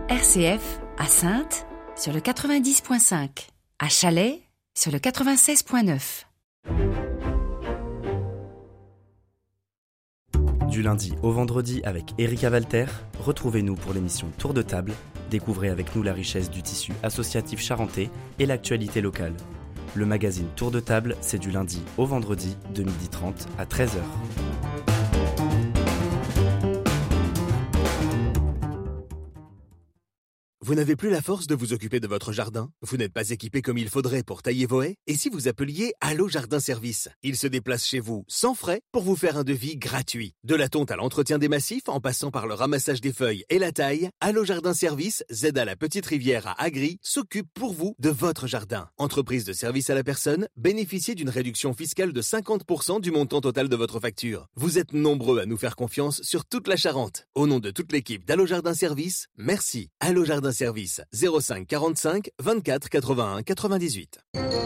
RCF à Saintes sur le 90.5, à Chalais sur le 96.9. Du lundi au vendredi avec Erika Walter, retrouvez-nous pour l'émission Tour de table. Découvrez avec nous la richesse du tissu associatif charentais et l'actualité locale. Le magazine Tour de table, c'est du lundi au vendredi de 12h30 à 13h. Vous n'avez plus la force de vous occuper de votre jardin? Vous n'êtes pas équipé comme il faudrait pour tailler vos haies? Et si vous appeliez Allo Jardin Service? Ils se déplacent chez vous sans frais pour vous faire un devis gratuit. De la tonte à l'entretien des massifs, en passant par le ramassage des feuilles et la taille, Allo Jardin Service, Z à la Petite Rivière à Agri, s'occupe pour vous de votre jardin. Entreprise de service à la personne, bénéficiez d'une réduction fiscale de 50% du montant total de votre facture. Vous êtes nombreux à nous faire confiance sur toute la Charente. Au nom de toute l'équipe d'Allo Jardin Service, merci. Allo Jardin Service 05 45 24 81 98.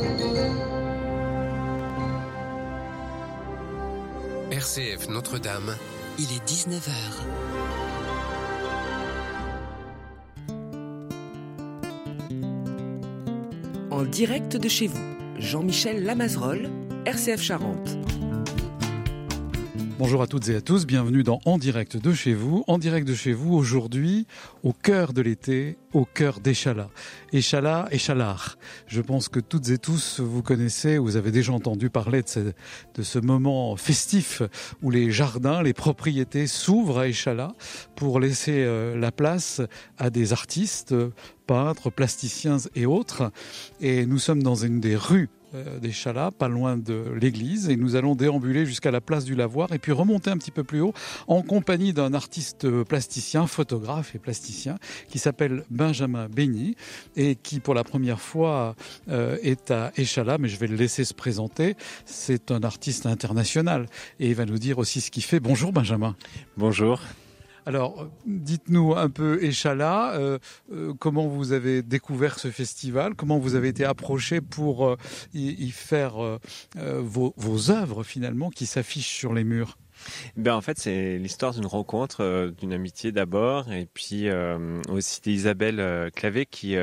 RCF Notre-Dame, il est 19h. En direct de chez vous, Jean-Michel Lamazerolle, RCF Charente. Bonjour à toutes et à tous, bienvenue dans En direct de chez vous. En direct de chez vous aujourd'hui, au cœur de l'été, au cœur d'Échalas. Échalas, Échalard. Je pense que toutes et tous vous connaissez, vous avez déjà entendu parler de ce moment festif où les jardins, les propriétés s'ouvrent à Échalas pour laisser la place à des artistes, peintres, plasticiens et autres. Et nous sommes dans une des rues d'Échalas, pas loin de l'église, et nous allons déambuler jusqu'à la place du Lavoir et puis remonter un petit peu plus haut en compagnie d'un artiste plasticien, photographe et plasticien qui s'appelle Benjamin Beigny et qui pour la première fois est à Échalas, mais je vais le laisser se présenter. C'est un artiste international et il va nous dire aussi ce qu'il fait. Bonjour Benjamin. Bonjour. Alors, dites-nous un peu Échalas, comment vous avez découvert ce festival, comment vous avez été approché pour y faire vos œuvres finalement qui s'affichent sur les murs. En fait, c'est l'histoire d'une rencontre, d'une amitié d'abord, et puis aussi d'Isabelle Clavé qui,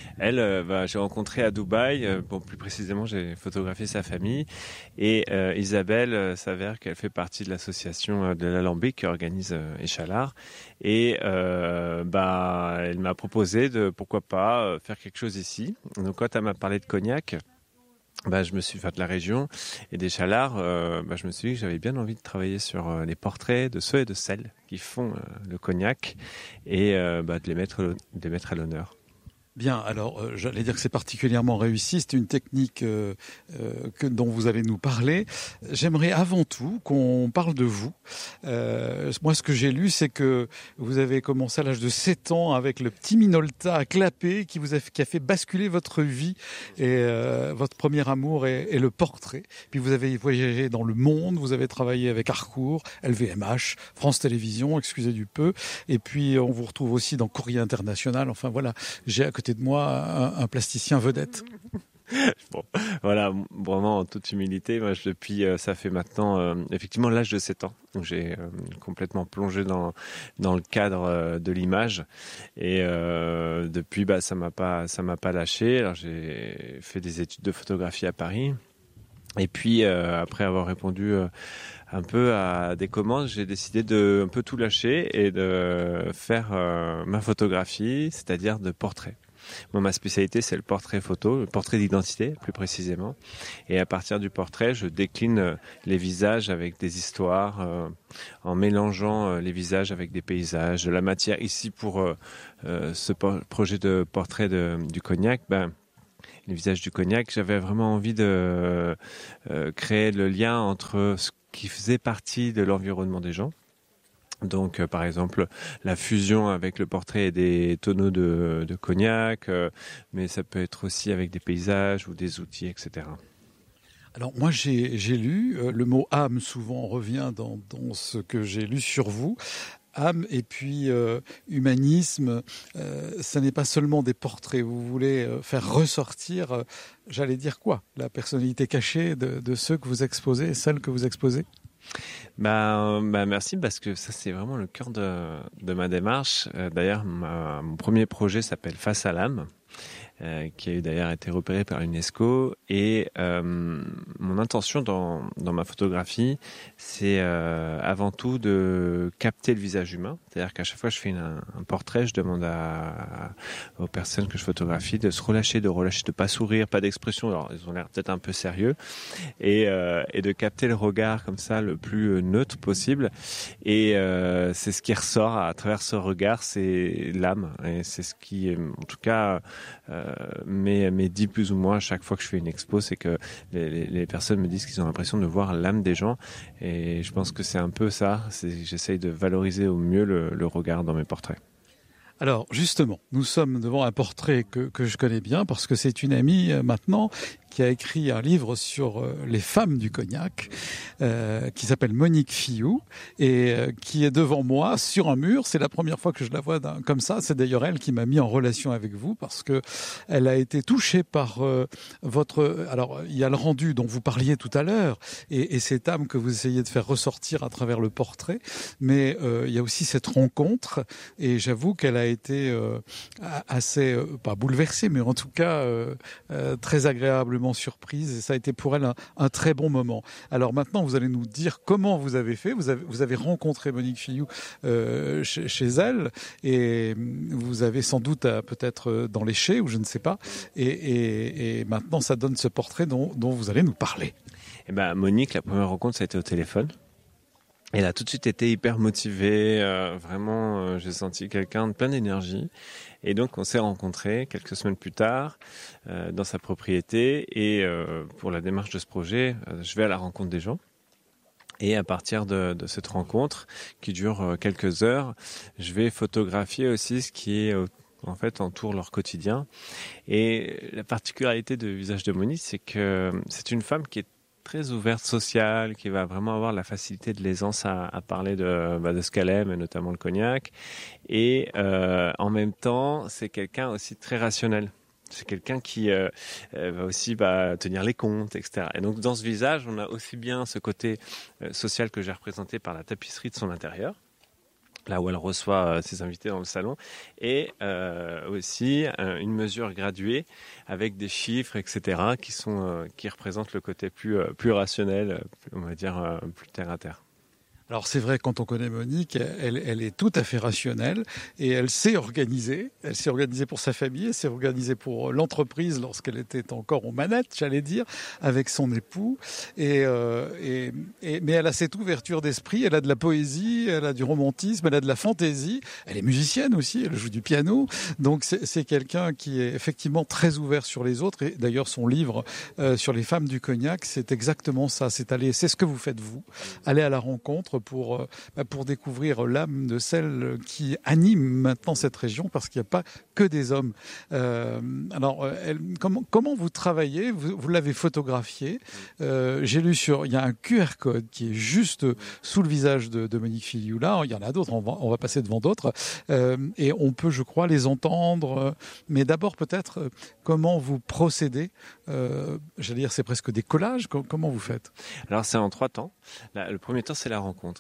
j'ai rencontré à Dubaï. Plus précisément, j'ai photographié sa famille. Et Isabelle s'avère qu'elle fait partie de l'association de l'Alambic qui organise Échalard. Et elle m'a proposé de, pourquoi pas, faire quelque chose ici. Donc quand elle m'a parlé de Cognac, je me suis fait de la région et d'Échalard, je me suis dit que j'avais bien envie de travailler sur les portraits de ceux et de celles qui font le Cognac et de les mettre à l'honneur. Bien, alors j'allais dire que c'est particulièrement réussi, c'est une technique dont vous allez nous parler. J'aimerais avant tout qu'on parle de vous. Moi, ce que j'ai lu, c'est que vous avez commencé à l'âge de 7 ans avec le petit Minolta à clapper qui a fait basculer votre vie et votre premier amour est le portrait. Puis vous avez voyagé dans le monde, vous avez travaillé avec Harcourt, LVMH, France Télévisions, excusez du peu, et puis on vous retrouve aussi dans Courrier International. Enfin voilà, j'ai à côté de moi un plasticien vedette. Bon, voilà, vraiment en toute humilité, moi depuis ça fait maintenant effectivement l'âge de 7 ans où j'ai complètement plongé dans le cadre de l'image et depuis ça m'a pas lâché. Alors j'ai fait des études de photographie à Paris et puis après avoir répondu un peu à des commandes, j'ai décidé de un peu tout lâcher et de faire ma photographie, c'est-à-dire de portrait. Moi, ma spécialité, c'est le portrait photo, le portrait d'identité, plus précisément. Et à partir du portrait, je décline les visages avec des histoires, en mélangeant les visages avec des paysages, de la matière. Ici, pour ce projet de portrait du Cognac, les visages du Cognac, j'avais vraiment envie de créer le lien entre ce qui faisait partie de l'environnement des gens. Donc, par exemple, la fusion avec le portrait et des tonneaux de cognac, mais ça peut être aussi avec des paysages ou des outils, etc. Alors moi j'ai lu, le mot âme souvent revient dans ce que j'ai lu sur vous. Âme et puis humanisme, ça n'est pas seulement des portraits, vous voulez faire ressortir, j'allais dire quoi, la personnalité cachée de ceux que vous exposez, celles que vous exposez ? Merci, parce que ça, c'est vraiment le cœur de ma démarche. D'ailleurs, mon premier projet s'appelle Face à l'âme, qui a d'ailleurs été repéré par l'UNESCO. Et mon intention dans ma photographie, c'est avant tout de capter le visage humain. C'est-à-dire qu'à chaque fois que je fais un portrait, je demande aux personnes que je photographie de se relâcher, de pas sourire, pas d'expression. Alors, ils ont l'air peut-être un peu sérieux. Et de capter le regard comme ça, le plus neutre possible. Et c'est ce qui ressort à travers ce regard, c'est l'âme. Et c'est ce qui, en tout cas, m'est dit plus ou moins à chaque fois que je fais une expo, c'est que les personnes me disent qu'ils ont l'impression de voir l'âme des gens. Et je pense que c'est un peu ça. J'essaye de valoriser au mieux le regard dans mes portraits. Alors justement, nous sommes devant un portrait que je connais bien parce que c'est une amie maintenant qui a écrit un livre sur les femmes du cognac, qui s'appelle Monique Fillou, et qui est devant moi sur un mur. C'est la première fois que je la vois comme ça. C'est d'ailleurs elle qui m'a mis en relation avec vous, parce que elle a été touchée par votre... Alors, il y a le rendu dont vous parliez tout à l'heure, et cette âme que vous essayez de faire ressortir à travers le portrait, mais il y a aussi cette rencontre, et j'avoue qu'elle a été assez, pas bouleversée, mais en tout cas très agréablement surprise, et ça a été pour elle un très bon moment. Alors maintenant, vous allez nous dire comment vous avez fait. Vous avez rencontré Monique Fillou chez elle, et vous avez sans doute peut-être dans les chais, ou je ne sais pas, et maintenant ça donne ce portrait dont vous allez nous parler. Monique, la première rencontre, ça a été au téléphone. Elle a tout de suite été hyper motivée, vraiment, j'ai senti quelqu'un de plein d'énergie. Et donc, on s'est rencontrés quelques semaines plus tard dans sa propriété. Et pour la démarche de ce projet, je vais à la rencontre des gens. Et à partir de cette rencontre, qui dure quelques heures, je vais photographier aussi ce qui est en fait entoure leur quotidien. Et la particularité du visage de Monique, c'est que c'est une femme qui est très ouverte, sociale, qui va vraiment avoir la facilité de l'aisance à parler de ce qu'elle aime, et notamment le cognac. Et en même temps, c'est quelqu'un aussi très rationnel. C'est quelqu'un qui va aussi tenir les comptes, etc. Et donc dans ce visage, on a aussi bien ce côté social que j'ai représenté par la tapisserie de son intérieur, là où elle reçoit ses invités dans le salon, et aussi une mesure graduée avec des chiffres, etc., qui représentent le côté plus rationnel, on va dire plus terre à terre. Alors c'est vrai, quand on connaît Monique, elle est tout à fait rationnelle, et elle s'est organisée. Elle s'est organisée pour sa famille, elle s'est organisée pour l'entreprise lorsqu'elle était encore aux manettes, j'allais dire, avec son époux. Mais elle a cette ouverture d'esprit, elle a de la poésie, elle a du romantisme, elle a de la fantaisie. Elle est musicienne aussi, elle joue du piano. Donc c'est quelqu'un qui est effectivement très ouvert sur les autres. Et d'ailleurs, son livre sur les femmes du cognac, c'est exactement ça. C'est ce que vous faites vous, aller à la rencontre pour découvrir l'âme de celle qui anime maintenant cette région, parce qu'il n'y a pas que des hommes. Comment vous travaillez? Vous l'avez photographié. J'ai lu il y a un QR code qui est juste sous le visage de Monique Fillou. Là, il y en a d'autres, on va passer devant d'autres, et on peut, je crois, les entendre. Mais d'abord, peut-être, comment vous procédez? J'allais dire, c'est presque des collages. Comment vous faites? Alors, c'est en 3 temps. Le premier temps, c'est la rencontre.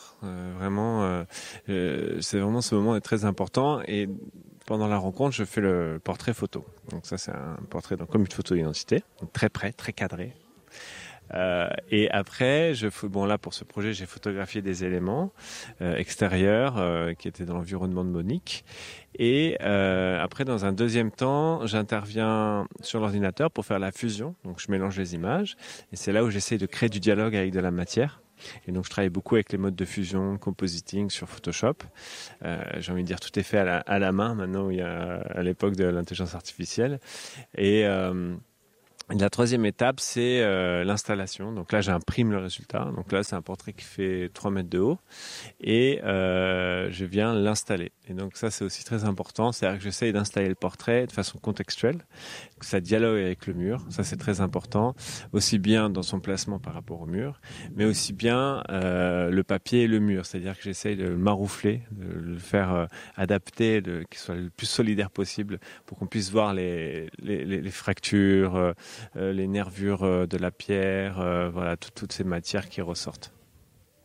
C'est vraiment, ce moment est très important, et pendant la rencontre, je fais le portrait photo. Donc ça, c'est un portrait comme une photo d'identité, donc très près, très cadré. Et après, là pour ce projet, j'ai photographié des éléments extérieurs qui étaient dans l'environnement de Monique. Et après, dans un deuxième temps, j'interviens sur l'ordinateur pour faire la fusion. Donc je mélange les images, et c'est là où j'essaie de créer du dialogue avec de la matière. Et donc je travaille beaucoup avec les modes de fusion, compositing sur Photoshop. J'ai envie de dire, tout est fait à la main maintenant, à l'époque de l'intelligence artificielle. Et la troisième étape, c'est l'installation. Donc là, j'imprime le résultat. Donc là, c'est un portrait qui fait 3 mètres de haut, et je viens l'installer. Et donc ça, c'est aussi très important. C'est-à-dire que j'essaye d'installer le portrait de façon contextuelle, que ça dialogue avec le mur. Ça, c'est très important. Aussi bien dans son placement par rapport au mur, mais aussi bien le papier et le mur. C'est-à-dire que j'essaye de le maroufler, de le faire adapter, qu'il soit le plus solidaire possible, pour qu'on puisse voir les fractures, les nervures de la pierre, voilà, toutes ces matières qui ressortent.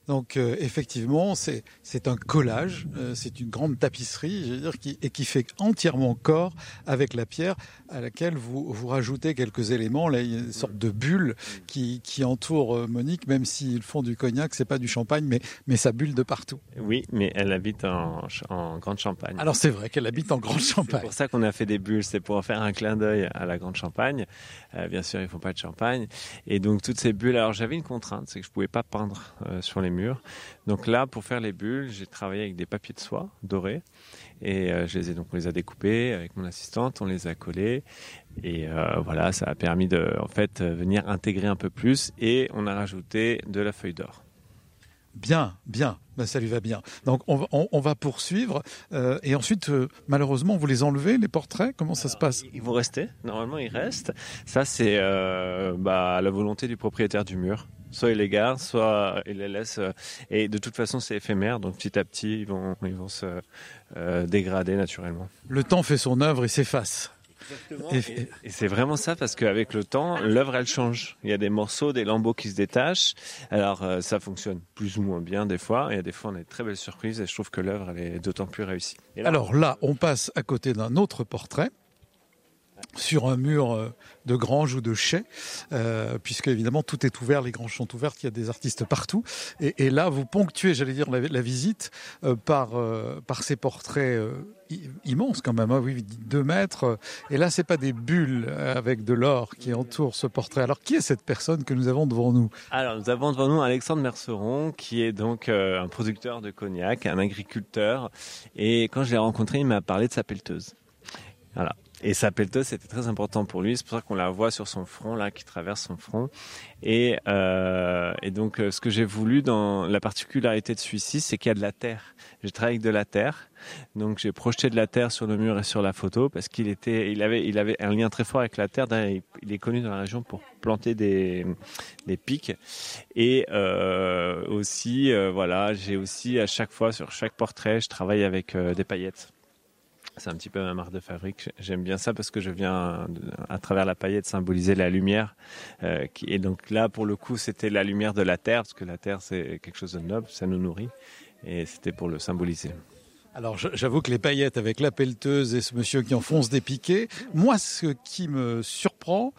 Donc effectivement, c'est un collage, c'est une grande tapisserie, je veux dire, qui fait entièrement corps avec la pierre à laquelle vous rajoutez quelques éléments. Là, il y a une sorte de bulle qui entoure Monique, même s'ils font du cognac, c'est pas du champagne, mais ça bulle de partout. Oui, mais elle habite en Grande Champagne. Alors c'est vrai qu'elle habite en Grande Champagne. C'est pour ça qu'on a fait des bulles, c'est pour faire un clin d'œil à la Grande Champagne. Bien sûr, ils font pas de champagne. Et donc toutes ces bulles, alors j'avais une contrainte, c'est que je pouvais pas peindre sur les murs. Donc là, pour faire les bulles, j'ai travaillé avec des papiers de soie dorés. Et on les a découpés avec mon assistante, on les a collés. Et voilà, ça a permis de venir intégrer un peu plus. Et on a rajouté de la feuille d'or. Bien, ben, ça lui va bien. Donc on va poursuivre et ensuite malheureusement vous les enlevez les portraits, comment ça se passe? Ils vont rester, normalement ils restent. Ça c'est à la volonté du propriétaire du mur. Soit il les garde, soit il les laisse. Et de toute façon c'est éphémère, donc petit à petit ils vont se dégrader naturellement. Le temps fait son œuvre et s'efface. Et c'est vraiment ça, parce qu'avec le temps, l'œuvre elle change. Il y a des morceaux, des lambeaux qui se détachent. Alors ça fonctionne plus ou moins bien des fois. Et des fois on a de très belles surprises et je trouve que l'œuvre elle est d'autant plus réussie. Alors là, on passe à côté d'un autre portrait sur un mur de grange ou de chai, puisque évidemment tout est ouvert, les granges sont ouvertes, il y a des artistes partout. Et là, vous ponctuez, j'allais dire, la visite par ces portraits immenses quand même, hein, oui, 2 mètres. Et là, c'est pas des bulles avec de l'or qui entourent ce portrait. Alors, qui est cette personne que nous avons devant nous? Alors, nous avons devant nous Alexandre Merceron, qui est donc un producteur de cognac, un agriculteur. Et quand je l'ai rencontré, il m'a parlé de sa pelleteuse. Voilà. Et sa pelleteuse, c'était très important pour lui. C'est pour ça qu'on la voit sur son front, là, qui traverse son front. Et donc, ce que j'ai voulu dans la particularité de celui-ci, c'est qu'il y a de la terre. J'ai travaillé avec de la terre. Donc, j'ai projeté de la terre sur le mur et sur la photo parce il avait un lien très fort avec la terre. Il est connu dans la région pour planter des pics. Et aussi, j'ai aussi à chaque fois, sur chaque portrait, je travaille avec des paillettes. C'est un petit peu ma marque de fabrique. J'aime bien ça parce que je viens, à travers la paillette, symboliser la lumière. Et donc là, pour le coup, c'était la lumière de la terre, parce que la terre, c'est quelque chose de noble, ça nous nourrit. Et c'était pour le symboliser. Alors j'avoue que les paillettes avec la pelleteuse et ce monsieur qui enfonce des piquets, moi ce qui me surprend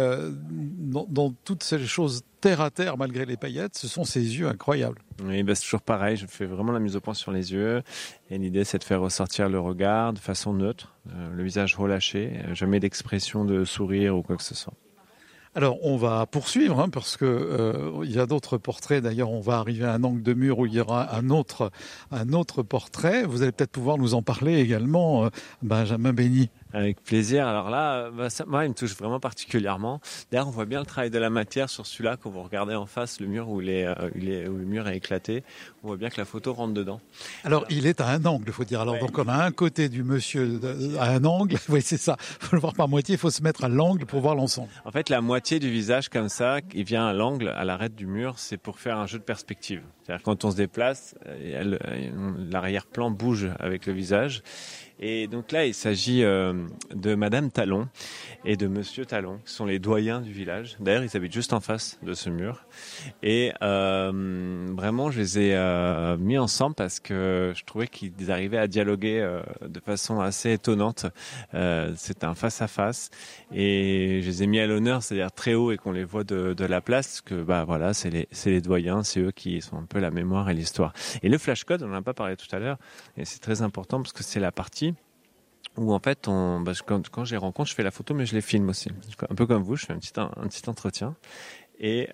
dans toutes ces choses terre à terre malgré les paillettes, ce sont ces yeux incroyables. Oui, c'est toujours pareil, je fais vraiment la mise au point sur les yeux et l'idée c'est de faire ressortir le regard de façon neutre, le visage relâché, jamais d'expression de sourire ou quoi que ce soit. Alors on va poursuivre parce que il y a d'autres portraits. D'ailleurs, on va arriver à un angle de mur où il y aura un autre portrait. Vous allez peut-être pouvoir nous en parler également, Benjamin Bény. Avec plaisir. Alors là, moi, il me touche vraiment particulièrement. D'ailleurs, on voit bien le travail de la matière sur celui-là. Quand vous regardez en face le mur où le mur est éclaté, on voit bien que la photo rentre dedans. Alors, il est à un angle, il faut dire. Alors, donc, on a un côté du monsieur à un angle. Oui, c'est ça. Il faut le voir par moitié. Il faut se mettre à l'angle pour voir l'ensemble. En fait, la moitié du visage comme ça, il vient à l'angle, à l'arête du mur, c'est pour faire un jeu de perspective. C'est-à-dire quand on se déplace, l'arrière-plan bouge avec le visage. Et donc là, il s'agit de Madame Talon et de Monsieur Talon, qui sont les doyens du village. D'ailleurs, ils habitent juste en face de ce mur. Et vraiment, je les ai mis ensemble parce que je trouvais qu'ils arrivaient à dialoguer de façon assez étonnante. C'est un face-à-face. Et je les ai mis à l'honneur, c'est-à-dire très haut et qu'on les voit de la place, que voilà, c'est les doyens, c'est eux qui sont un peu la mémoire et l'histoire. Et le flashcode, on n'en a pas parlé tout à l'heure, et c'est très important parce que c'est la partie où en fait, quand je les rencontre, je fais la photo, mais je les filme aussi. Un peu comme vous, je fais un petit entretien. Et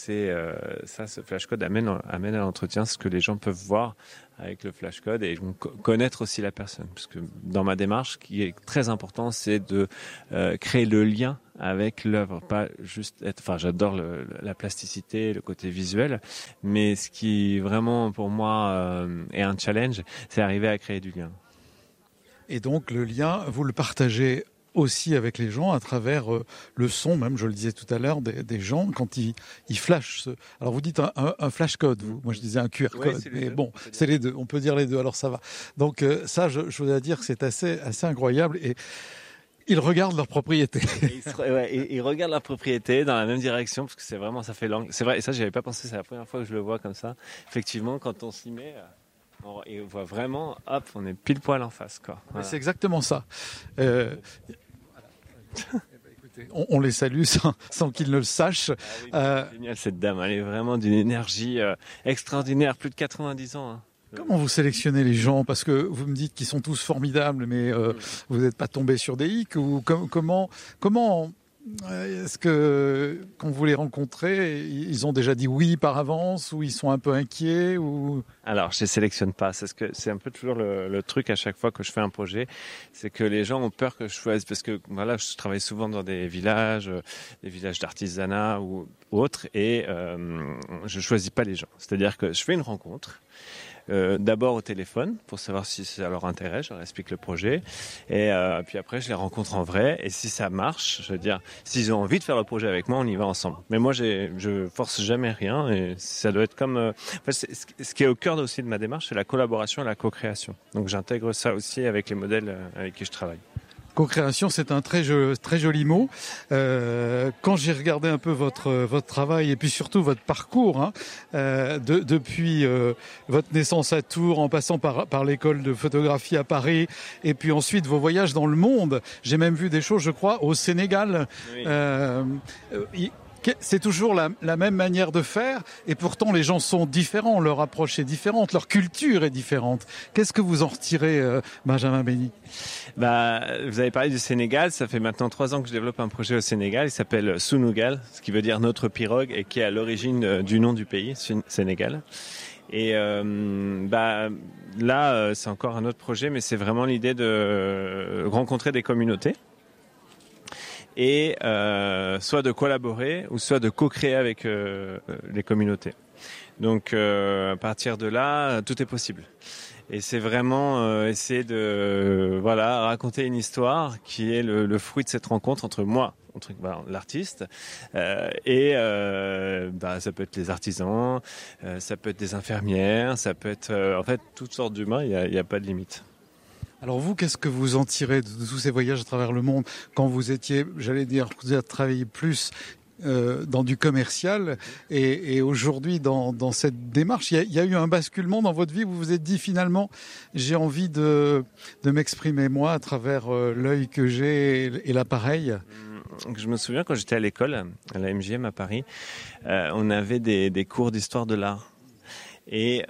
ce flashcode amène à l'entretien ce que les gens peuvent voir avec le flashcode et connaître aussi la personne. Parce que dans ma démarche, ce qui est très important, c'est de créer le lien avec l'œuvre, pas juste j'adore la plasticité, le côté visuel, mais ce qui vraiment pour moi est un challenge, c'est arriver à créer du lien. Et donc le lien, vous le partagez aussi avec les gens à travers le son, même je le disais tout à l'heure, des gens quand ils flashent. Alors vous dites un flash code, vous. Moi je disais un QR code, mais bon, c'est les deux. On peut dire les deux, alors ça va. Donc ça, je voudrais dire que c'est assez incroyable Ils regardent leur propriété. Ils regardent leur propriété dans la même direction parce que c'est vraiment, ça fait l'angle. C'est vrai, et ça, j'y avais pas pensé, c'est la première fois que je le vois comme ça. Effectivement, quand on s'y met, on voit vraiment, hop, on est pile poil en face, quoi. Voilà. C'est exactement ça. On les salue sans qu'ils ne le sachent. C'est génial, cette dame, elle est vraiment d'une énergie extraordinaire, plus de 90 ans. Hein. Comment vous sélectionnez les gens? Parce que vous me dites qu'ils sont tous formidables, mais vous n'êtes pas tombé sur des hicks ou comment est-ce que quand vous les rencontrez, ils ont déjà dit oui par avance ou ils sont un peu inquiets ou... Alors, je les sélectionne pas. C'est un peu toujours le truc à chaque fois que je fais un projet, c'est que les gens ont peur que je choisisse parce que voilà, je travaille souvent dans des villages d'artisanat ou autres, et je choisis pas les gens. C'est-à-dire que je fais une rencontre. D'abord au téléphone pour savoir si ça leur intéresse, je leur explique le projet et puis après je les rencontre en vrai et si ça marche, je veux dire, s'ils ont envie de faire le projet avec moi, on y va ensemble. Mais moi je force jamais rien et ça doit être comme ce qui est au cœur aussi de ma démarche, c'est la collaboration et la co-création. Donc j'intègre ça aussi avec les modèles avec qui je travaille. Co-création, c'est un très joli mot. Quand j'ai regardé un peu votre travail et puis surtout votre parcours, depuis votre naissance à Tours, en passant par l'école de photographie à Paris, et puis ensuite vos voyages dans le monde. J'ai même vu des choses, je crois, au Sénégal. Oui. C'est toujours la même manière de faire et pourtant les gens sont différents, leur approche est différente, leur culture est différente. Qu'est-ce que vous en retirez, Benjamin Béni? Vous avez parlé du Sénégal, ça fait maintenant 3 ans que je développe un projet au Sénégal, il s'appelle Sunugal, ce qui veut dire notre pirogue et qui est à l'origine du nom du pays, Sénégal. Et là, c'est encore un autre projet, mais c'est vraiment l'idée de rencontrer des communautés. Et soit de collaborer ou soit de co-créer avec les communautés. Donc à partir de là, tout est possible. Et c'est vraiment essayer de raconter une histoire qui est le fruit de cette rencontre entre moi, l'artiste, et ça peut être les artisans, ça peut être des infirmières, ça peut être en fait toutes sortes d'humains, il n'y a pas de limite. Alors vous, qu'est-ce que vous en tirez de tous ces voyages à travers le monde quand vous étiez, vous avez travaillé plus dans du commercial et aujourd'hui dans cette démarche, il y a eu un basculement dans votre vie où vous vous êtes dit finalement j'ai envie de m'exprimer moi à travers l'œil que j'ai et l'appareil. Je me souviens quand j'étais à l'école, à la MJM à Paris, on avait des cours d'histoire de l'art. Et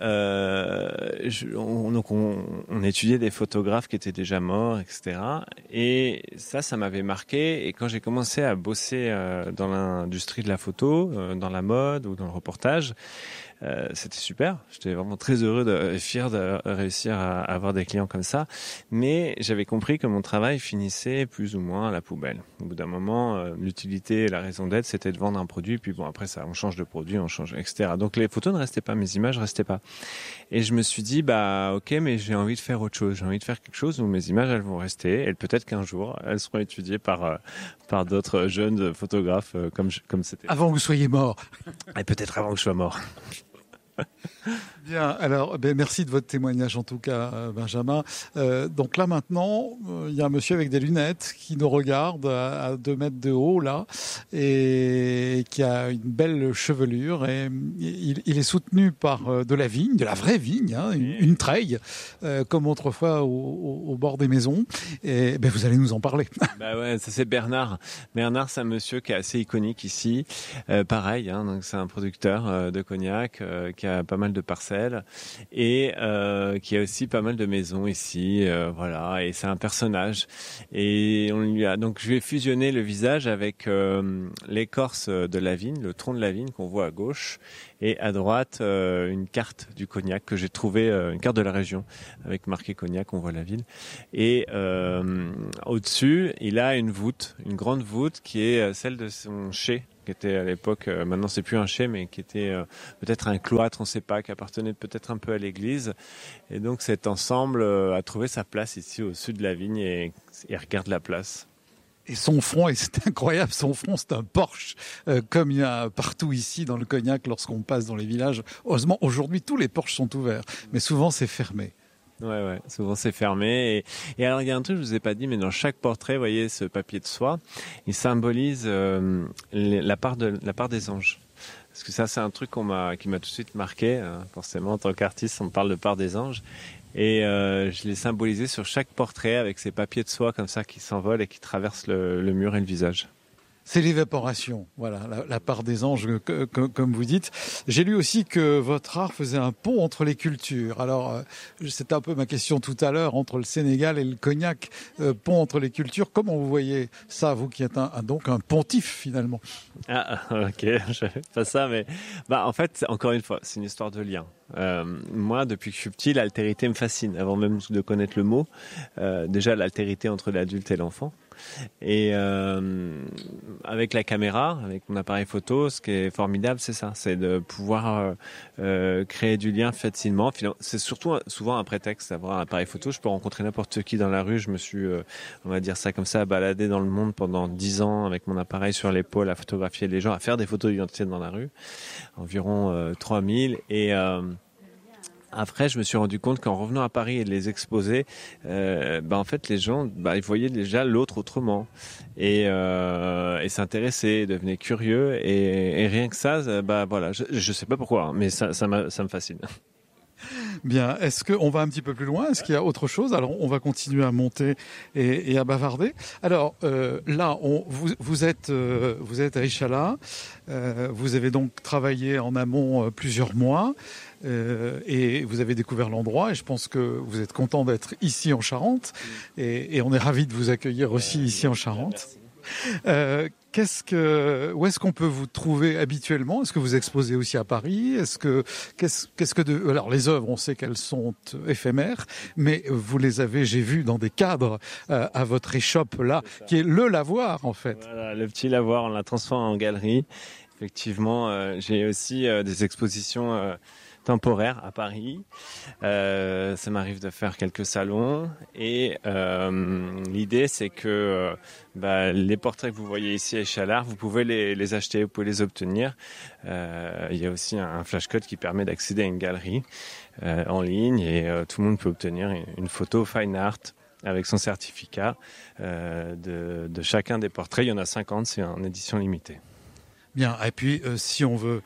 on étudiait des photographes qui étaient déjà morts, etc. Et ça m'avait marqué. Et quand j'ai commencé à bosser dans l'industrie de la photo, dans la mode ou dans le reportage, c'était super. J'étais vraiment très heureux et fier de réussir à avoir des clients comme ça. Mais j'avais compris que mon travail finissait plus ou moins à la poubelle. Au bout d'un moment, l'utilité et la raison d'être, c'était de vendre un produit. Puis bon, après ça, on change de produit, on change, etc. Donc les photos ne restaient pas, mes images ne restaient pas. Et je me suis dit, ok, mais j'ai envie de faire autre chose. J'ai envie de faire quelque chose où mes images, elles vont rester. Et peut-être qu'un jour, elles seront étudiées par d'autres jeunes photographes comme c'était. Avant que vous soyez mort. Et peut-être avant que je sois mort. Bien, alors merci de votre témoignage en tout cas, Benjamin. Donc là maintenant, il y a un monsieur avec des lunettes qui nous regarde à 2 mètres de haut là et qui a une belle chevelure et il est soutenu par de la vigne, de la vraie vigne, une treille, comme autrefois au bord des maisons. Et vous allez nous en parler. Ouais, ça c'est Bernard. Bernard, c'est un monsieur qui est assez iconique ici. Pareil, donc c'est un producteur de cognac qui a pas mal de parcelles et qui a aussi pas mal de maisons ici, et c'est un personnage. Et donc je lui ai fusionné le visage avec l'écorce de la vigne, le tronc de la vigne qu'on voit à gauche, et à droite une carte du cognac que j'ai trouvé, une carte de la région avec marqué cognac, on voit la ville. Et au-dessus, il a une voûte, une grande voûte qui est celle de son chai, qui était à l'époque, maintenant c'est plus un chai, mais qui était peut-être un cloître, on ne sait pas, qui appartenait peut-être un peu à l'église. Et donc cet ensemble a trouvé sa place ici au sud de la vigne et regarde la place. Et son front, et c'est incroyable, son front c'est un Porsche, comme il y a partout ici dans le cognac lorsqu'on passe dans les villages. Heureusement, aujourd'hui tous les Porsches sont ouverts, mais souvent c'est fermé. Ouais, souvent c'est fermé. Et alors il y a un truc que je vous ai pas dit, mais dans chaque portrait, vous voyez ce papier de soie, il symbolise la part des anges. Parce que ça, c'est un truc qui m'a tout de suite marqué. Forcément, en tant qu'artiste, on parle de part des anges. Et je l'ai symbolisé sur chaque portrait avec ces papiers de soie comme ça qui s'envolent et qui traversent le mur et le visage. C'est l'évaporation, voilà, la part des anges, comme vous dites. J'ai lu aussi que votre art faisait un pont entre les cultures. Alors, c'était un peu ma question tout à l'heure, entre le Sénégal et le Cognac, pont entre les cultures. Comment vous voyez ça, vous qui êtes donc un pontife, finalement? Ah, ok, je savais pas ça, mais en fait, encore une fois, c'est une histoire de lien. Moi, depuis que je suis petit, l'altérité me fascine. Avant même de connaître le mot, déjà l'altérité entre l'adulte et l'enfant. Et avec la caméra, avec mon appareil photo, ce qui est formidable, c'est ça, c'est de pouvoir créer du lien facilement. C'est surtout souvent un prétexte d'avoir un appareil photo. Je peux rencontrer n'importe qui dans la rue. Je me suis, on va dire ça comme ça, baladé dans le monde pendant 10 ans avec mon appareil sur l'épaule à photographier les gens, à faire des photos d'identité dans la rue, environ 3000. Et après, je me suis rendu compte qu'en revenant à Paris et de les exposer, en fait, les gens, ils voyaient déjà l'autre autrement et s'intéressaient, devenaient curieux et rien que ça, voilà, je sais pas pourquoi, hein, mais ça me fascine. Bien, est-ce qu'on va un petit peu plus loin? Est-ce qu'il y a autre chose? Alors, on va continuer à monter et à bavarder. Alors, là, vous êtes à Ichala. Vous avez donc travaillé en amont plusieurs mois et vous avez découvert l'endroit. Et je pense que vous êtes content d'être ici en Charente. Et on est ravis de vous accueillir aussi ici en Charente. Où est-ce qu'on peut vous trouver habituellement? Est-ce que vous exposez aussi à Paris? Alors les œuvres, on sait qu'elles sont éphémères, mais vous les avez, j'ai vu, dans des cadres à votre échoppe là, qui est le lavoir en fait. Voilà, le petit lavoir, on l'a transformé en galerie. Effectivement, j'ai aussi des expositions temporaire à Paris. Ça m'arrive de faire quelques salons et l'idée c'est que les portraits que vous voyez ici à Échalard, vous pouvez les acheter, vous pouvez les obtenir. Il y a aussi un flashcode qui permet d'accéder à une galerie en ligne et tout le monde peut obtenir une photo fine art avec son certificat de chacun des portraits. Il y en a 50, c'est en édition limitée. Bien, et puis si on veut,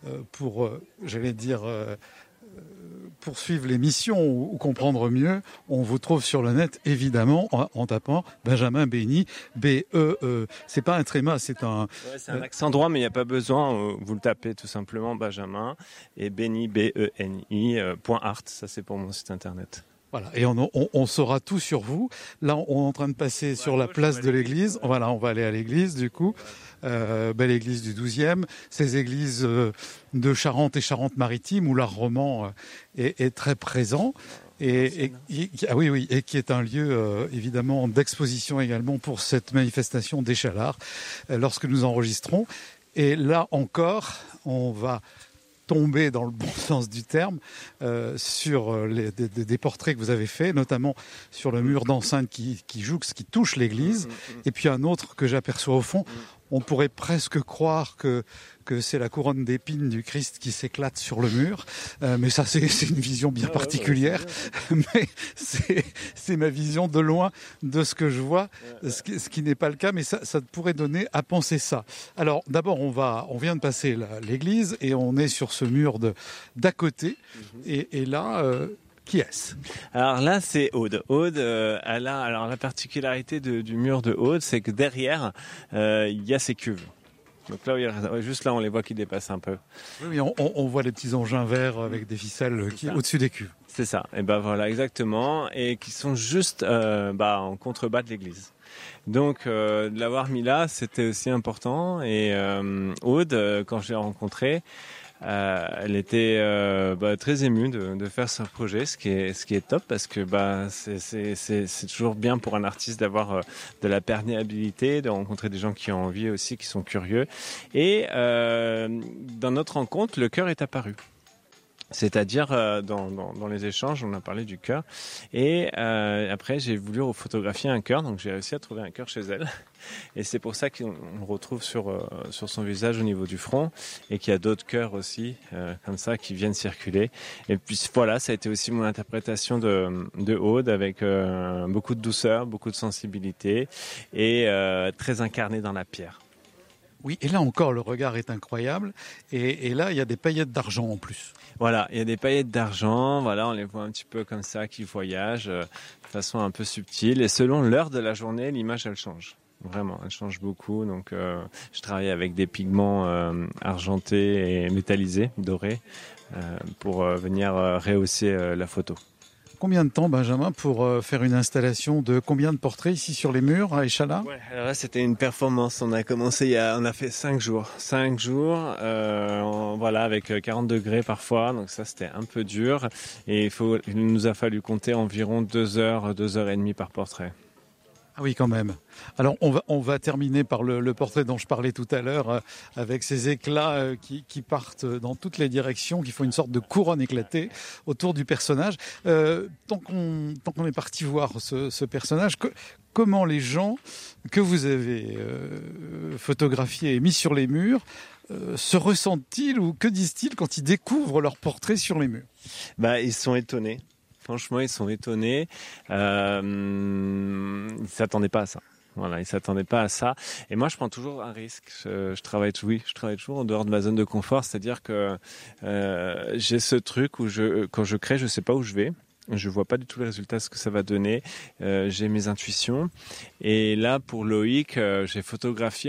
poursuivre l'émission ou comprendre mieux, on vous trouve sur le net, évidemment, en tapant Benjamin Béni, B-E-E. C'est pas un tréma, c'est un... Ouais, c'est un accent droit, mais il n'y a pas besoin. Vous le tapez tout simplement, Benjamin, et Béni, B-E-N-I, .art. Ça, c'est pour mon site internet. Voilà, et on saura tout sur vous. Là, on est en train de passer sur la place de l'église. Voilà, on va aller à l'église, du coup. Belle église du 12e. Ces églises de Charente et Charente-Maritime, où l'art roman est très présent. Et qui est un lieu, évidemment, d'exposition également pour cette manifestation d'Échalard, lorsque nous enregistrons. Et là encore, on va tomber dans le bon sens du terme sur des portraits que vous avez faits, notamment sur le mur d'enceinte qui touche l'église, et puis un autre que j'aperçois au fond. On pourrait presque croire que c'est la couronne d'épines du Christ qui s'éclate sur le mur, mais ça c'est une vision bien particulière. Mais c'est ma vision de loin de ce que je vois, ce qui n'est pas le cas, mais ça pourrait donner à penser ça. Alors d'abord on vient de passer l'église et on est sur ce mur d'à côté, et là. Qui est-ce? Alors là, c'est Aude. Aude, alors la particularité du mur de Aude, c'est que derrière, il y a ses cuves. Donc là, juste là, on les voit qui dépassent un peu. Oui, on voit les petits engins verts avec des ficelles au-dessus des cuves. C'est ça. Et voilà, exactement. Et qui sont juste en contrebas de l'église. Donc, de l'avoir mis là, c'était aussi important. Et Aude, quand je l'ai rencontrée, elle était très émue de faire ce projet, ce qui est top, parce que c'est toujours bien pour un artiste d'avoir de la perméabilité, de rencontrer des gens qui ont envie aussi, qui sont curieux. Et dans notre rencontre, le cœur est apparu. C'est-à-dire dans les échanges, on a parlé du cœur. Et après, j'ai voulu photographier un cœur, donc j'ai réussi à trouver un cœur chez elle. Et c'est pour ça qu'on le retrouve sur son visage au niveau du front, et qu'il y a d'autres cœurs aussi, comme ça, qui viennent circuler. Et puis voilà, ça a été aussi mon interprétation de Aude, avec beaucoup de douceur, beaucoup de sensibilité, et très incarné dans la pierre. Oui, et là encore, le regard est incroyable. Et là, il y a des paillettes d'argent en plus. Voilà, il y a des paillettes d'argent. Voilà, on les voit un petit peu comme ça, qui voyagent de façon un peu subtile. Et selon l'heure de la journée, l'image, elle change. Vraiment, elle change beaucoup. Donc, je travaille avec des pigments argentés et métallisés, dorés, pour venir rehausser la photo. Combien de temps, Benjamin, pour faire une installation de combien de portraits ici sur les murs à Échalas ? Ouais, alors là, c'était une performance. On a commencé on a fait 5 jours. 5 jours, voilà, avec 40 degrés parfois. Donc ça, c'était un peu dur. Et il nous a fallu compter environ 2 heures, 2 heures et demie par portrait. Ah oui, quand même. Alors, on va terminer par le portrait dont je parlais tout à l'heure, avec ces éclats qui partent dans toutes les directions, qui font une sorte de couronne éclatée autour du personnage. Tant qu'on est parti voir ce personnage, comment les gens que vous avez photographiés et mis sur les murs se ressentent-ils, ou que disent-ils quand ils découvrent leur portrait sur les murs ? Ils sont étonnés. Franchement, ils sont étonnés. Ils s'attendaient pas à ça. Voilà, ils s'attendaient pas à ça. Et moi, je prends toujours un risque. Je travaille toujours en dehors de ma zone de confort. C'est-à-dire que j'ai ce truc où quand je crée, je sais pas où je vais. Je vois pas du tout les résultats, ce que ça va donner. J'ai mes intuitions. Et là, pour Loïc, j'ai photographié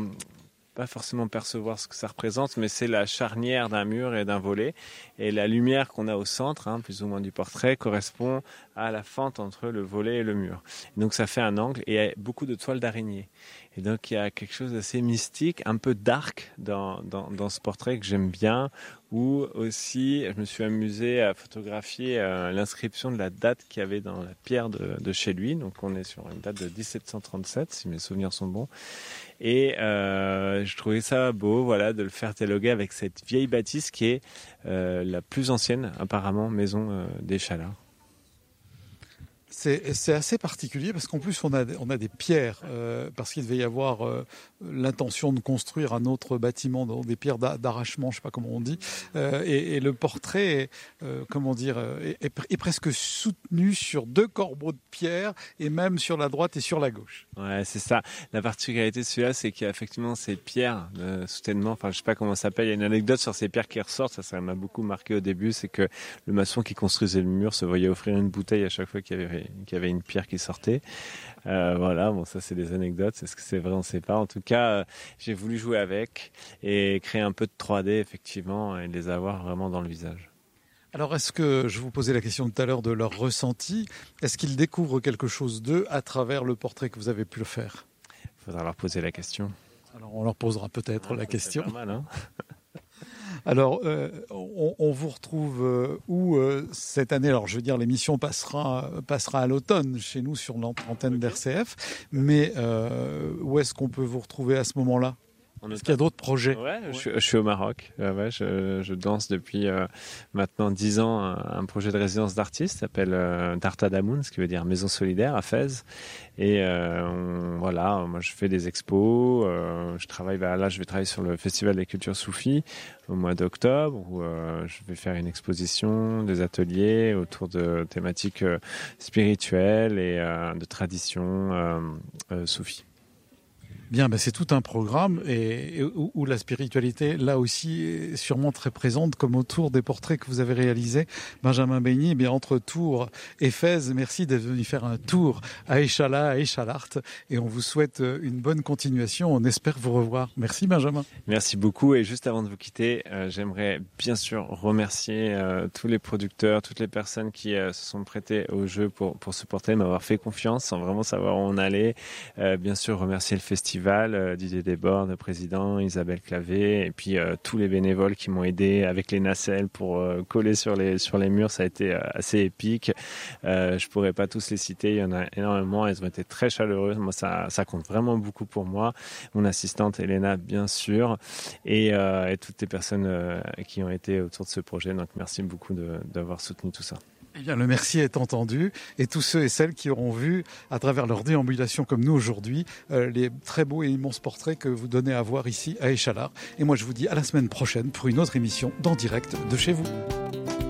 pas forcément percevoir ce que ça représente, mais c'est la charnière d'un mur et d'un volet. Et la lumière qu'on a au centre, plus ou moins du portrait, correspond à la fente entre le volet et le mur. Donc ça fait un angle, et il y a beaucoup de toiles d'araignée. Et donc il y a quelque chose d'assez mystique, un peu dark dans ce portrait que j'aime bien, où aussi je me suis amusé à photographier l'inscription de la date qu'il y avait dans la pierre de chez lui. Donc on est sur une date de 1737, si mes souvenirs sont bons. Et je trouvais ça beau, voilà, de le faire dialoguer avec cette vieille bâtisse qui est la plus ancienne, apparemment, maison d'Échalas. C'est assez particulier parce qu'en plus on a des pierres, parce qu'il devait y avoir l'intention de construire un autre bâtiment dans des pierres d'arrachement, je sais pas comment on dit, et le portrait est presque soutenu sur 2 corbeaux de pierre, et même sur la droite et sur la gauche. Ouais, c'est ça. La particularité de celui-là, c'est qu'il y a effectivement ces pierres de soutènement, je sais pas comment ça s'appelle, il y a une anecdote sur ces pierres qui ressortent, ça m'a beaucoup marqué au début, c'est que le maçon qui construisait le mur se voyait offrir une bouteille à chaque fois qu'il y avait une pierre qui sortait. Voilà, ça c'est des anecdotes, est-ce que c'est vrai, on ne sait pas. En tout cas, j'ai voulu jouer avec et créer un peu de 3D effectivement, et les avoir vraiment dans le visage. Alors, est-ce que, je vous posais la question tout à l'heure de leur ressenti, est-ce qu'ils découvrent quelque chose d'eux à travers le portrait que vous avez pu le faire ? Il faudra leur poser la question. Alors, on leur posera peut-être la question. C'est pas mal, Alors, on vous retrouve où cette année ? Alors, je veux dire, l'émission passera à l'automne chez nous sur l'antenne d'RCF, mais où est-ce qu'on peut vous retrouver à ce moment-là ? Est-ce qu'il y a d'autres projets ? Ouais, je suis au Maroc. Je danse depuis maintenant 10 ans un projet de résidence d'artiste qui s'appelle Darta Damoun, ce qui veut dire maison solidaire à Fès. Et voilà, moi je fais des expos. Je travaille là, je vais travailler sur le Festival des cultures soufis au mois d'octobre, où je vais faire une exposition, des ateliers autour de thématiques spirituelles et de traditions soufis. Bien, c'est tout un programme et où la spiritualité, là aussi, est sûrement très présente, comme autour des portraits que vous avez réalisés. Benjamin Baigny, entre Tours et Fès, merci d'être venu faire un tour à Échalas, à Échalart, et on vous souhaite une bonne continuation. On espère vous revoir. Merci Benjamin. Merci beaucoup, et juste avant de vous quitter, j'aimerais bien sûr remercier tous les producteurs, toutes les personnes qui se sont prêtées au jeu pour ce portrait, m'avoir fait confiance sans vraiment savoir où on allait. Bien sûr, remercier le festival festival, Didier Desbordes, le président, Isabelle Clavé, et puis tous les bénévoles qui m'ont aidé avec les nacelles pour coller sur les murs. Ça a été assez épique. Je pourrais pas tous les citer, il y en a énormément. Elles ont été très chaleureuses. Moi, ça compte vraiment beaucoup pour moi. Mon assistante Elena, bien sûr, et toutes les personnes qui ont été autour de ce projet. Donc, merci beaucoup d'avoir soutenu tout ça. Eh bien, le merci est entendu, et tous ceux et celles qui auront vu, à travers leur déambulation comme nous aujourd'hui, les très beaux et immenses portraits que vous donnez à voir ici à Échalard. Et moi, je vous dis à la semaine prochaine pour une autre émission d'En Direct de chez vous.